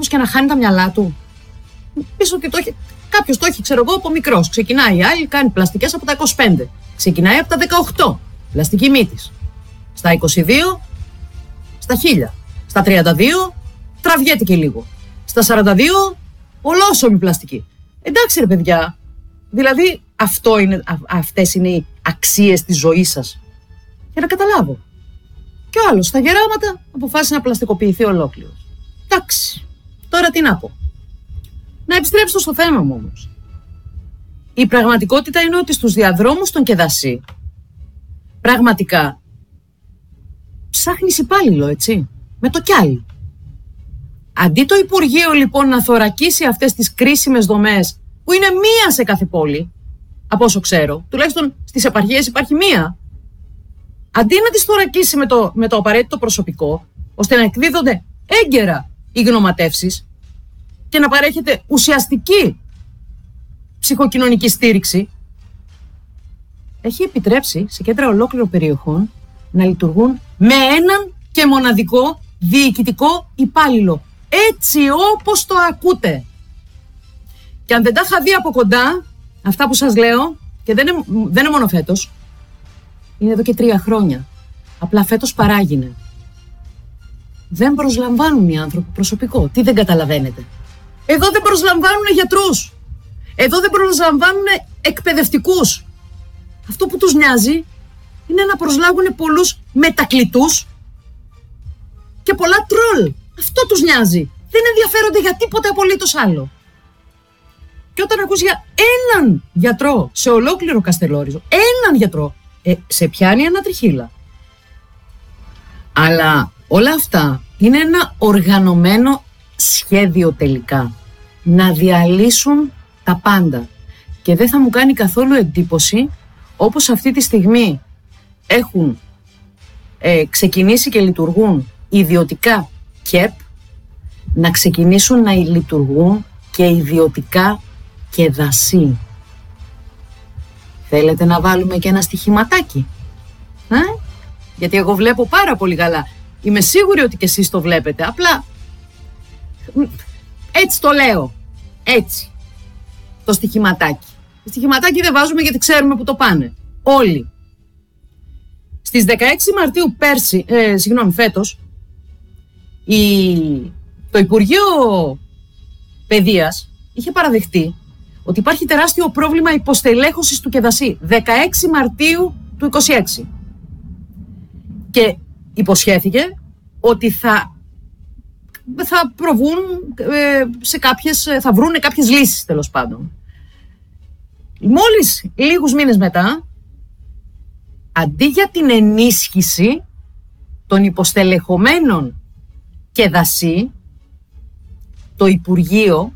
άνθρωπος και να χάνει τα μυαλά του. Πεις ότι κάποιος το έχει, ξέρω εγώ, από μικρός. Ξεκινάει η άλλη, κάνει πλαστικές από τα 25. Ξεκινάει από τα 18. Πλαστική μύτης. Στα 22, στα 1000. Στα 32, τραβιέται και λίγο. Στα 42, ολόσωμη πλαστική. Εντάξει ρε παιδιά, δηλαδή αυτές είναι οι αξίες της ζωής σας. Για να καταλάβω. Και ο άλλος στα γεράματα αποφάσισε να πλαστικοποιηθεί ολόκληρος. Εντάξει, τώρα τι να πω. Να επιστρέψω στο θέμα μου όμως. Η πραγματικότητα είναι ότι στους διαδρόμους των Κεδασί πραγματικά ψάχνεις υπάλληλο, έτσι, με το κιάλι. Αντί το Υπουργείο λοιπόν να θωρακίσει αυτές τις κρίσιμες δομές που είναι μία σε κάθε πόλη, από όσο ξέρω, τουλάχιστον στις επαρχίες υπάρχει μία, αντί να τις θωρακίσει με το απαραίτητο προσωπικό, ώστε να εκδίδονται έγκαιρα οι γνωματεύσεις και να παρέχεται ουσιαστική ψυχοκοινωνική στήριξη, έχει επιτρέψει σε κέντρα ολόκληρων περιοχών να λειτουργούν με έναν και μοναδικό διοικητικό υπάλληλο. Έτσι όπως το ακούτε. Και αν δεν τα είχα δει από κοντά, αυτά που σας λέω, και δεν είναι μόνο φέτος, είναι εδώ και 3 χρόνια. Απλά φέτος παράγινε. Δεν προσλαμβάνουν οι άνθρωποι προσωπικό. Τι δεν καταλαβαίνετε? Εδώ δεν προσλαμβάνουν γιατρούς. Εδώ δεν προσλαμβάνουν εκπαιδευτικούς. Αυτό που τους νοιάζει είναι να προσλάβουν πολλούς μετακλητούς και πολλά τρόλ. Αυτό τους νοιάζει. Δεν ενδιαφέρονται για τίποτα απολύτως άλλο. Και όταν ακούς για έναν γιατρό σε ολόκληρο Καστελόριζο, έναν γιατρό, σε πιάνει ένα τριχύλα. Αλλά όλα αυτά είναι ένα οργανωμένο σχέδιο τελικά. Να διαλύσουν τα πάντα. Και δεν θα μου κάνει καθόλου εντύπωση, όπως αυτή τη στιγμή έχουν ξεκινήσει και λειτουργούν ιδιωτικά ΚΕΠ, να ξεκινήσουν να λειτουργούν και ιδιωτικά Κεδασί. Θέλετε να βάλουμε και ένα στοιχηματάκι? Γιατί εγώ βλέπω πάρα πολύ καλά. Είμαι σίγουρη ότι και εσείς το βλέπετε. Απλά έτσι το λέω. Έτσι. Το στοιχηματάκι. Το στοιχηματάκι δεν βάζουμε γιατί ξέρουμε που το πάνε. Όλοι. Στις 16 Μαρτίου φέτος, το Υπουργείο Παιδείας είχε παραδεχτεί ότι υπάρχει τεράστιο πρόβλημα υποστελέχωσης του Κεδασί. 16 Μαρτίου του 2026. Και υποσχέθηκε ότι θα προβούν θα βρούνε κάποιες λύσεις, τέλος πάντων. Μόλις λίγους μήνες μετά, αντί για την ενίσχυση των υποστελεχωμένων Κεδασί, το Υπουργείο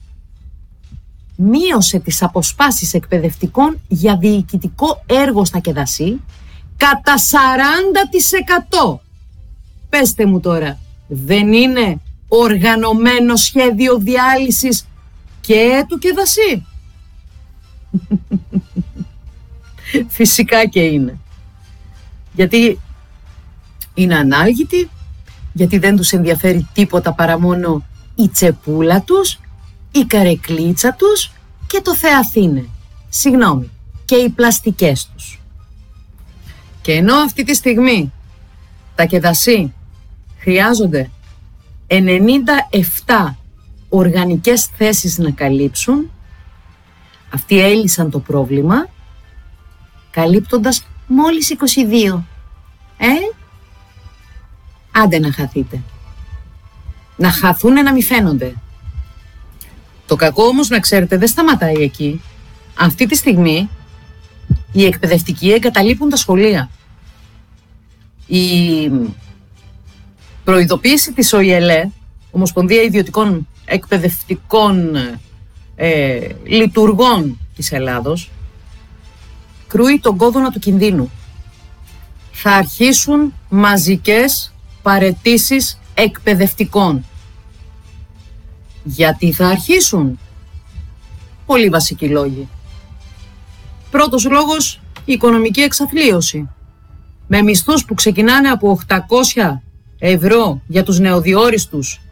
μείωσε τις αποσπάσεις εκπαιδευτικών για διοικητικό έργο στα Κεδασί κατά 40%. Πέστε μου τώρα, δεν είναι οργανωμένο σχέδιο διάλυσης και του Κεδασί? Φυσικά και είναι. Γιατί είναι ανάλγητοι, γιατί δεν τους ενδιαφέρει τίποτα παρά μόνο η τσεπούλα τους, η καρεκλίτσα τους και το Θεαθήνε. Συγγνώμη, και οι πλαστικές τους. Και ενώ αυτή τη στιγμή τα Κεδασί χρειάζονται 97 οργανικές θέσεις να καλύψουν, αυτοί έλυσαν το πρόβλημα καλύπτοντας μόλις 22. Άντε να χαθείτε. Να χαθούνε να μη φαίνονται. Το κακό όμως, να ξέρετε, δεν σταματάει εκεί. Αυτή τη στιγμή οι εκπαιδευτικοί εγκαταλείπουν τα σχολεία. Η προειδοποίηση της ΟΙΕΛΕ, Ομοσπονδία Ιδιωτικών Εκπαιδευτικών Λειτουργών της Ελλάδος, κρούει τον κόδωνα του κινδύνου. Θα αρχίσουν μαζικές παραιτήσεις εκπαιδευτικών. Γιατί θα αρχίσουν? Πολύ βασικοί λόγοι. Πρώτος λόγος, η οικονομική εξαθλίωση. Με μισθούς που ξεκινάνε από 800 ευρώ για τους νεοδιόριστους